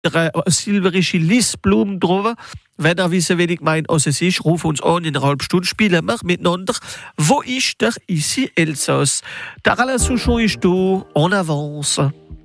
silberische Listblumen drüber. Wenn ihr wissen, wen ich meine, was es ist, ruf uns an, in einer halben Stunde spielen wir miteinander. Wo ist der Ici Elsass? Der Alain Souchon ist da, en avance.